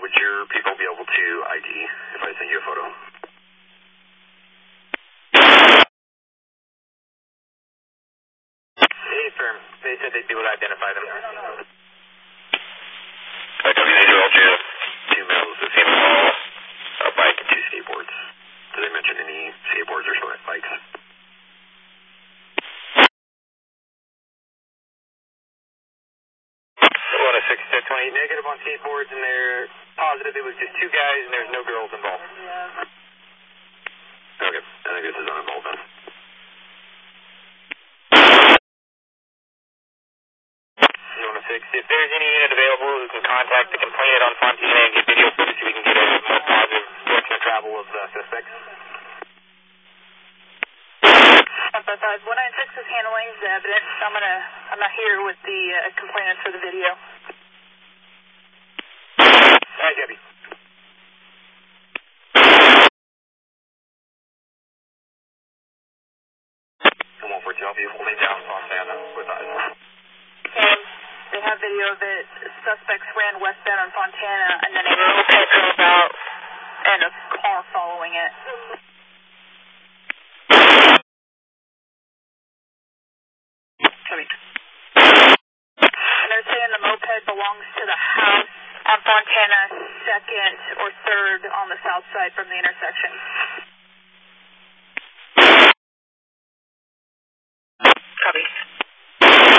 would your people be able to ID if I send you a photo? Hey, firm. They said they'd be able to identify them. Two males, a female, a bike, and two skateboards. Did they mention any skateboards or short bikes? 6-20, negative on skateboards, and they're positive it was just two guys and there's no girls involved. Okay, I think this is uninvolved then. If there's any unit available who can contact the complainant on Fontana and get video footage so we can get a more positive direction of travel of the suspects. 196 is handling the evidence. I'm not here with the complainant for the video. Alright, Debbie. 142, I'll be holding down Fontana with eyes. They have video of it. Suspects ran westbound on Fontana and then a moped drove out and a car following it. And they're saying the moped belongs to the house on Fontana 2nd or 3rd on the south side from the intersection.